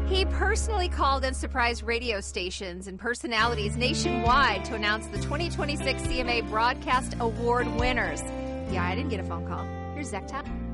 He personally called and surprised radio stations and personalities nationwide to announce the 2026 CMA Broadcast Award winners. Yeah, I didn't get a phone call. Here's Zach Tapp.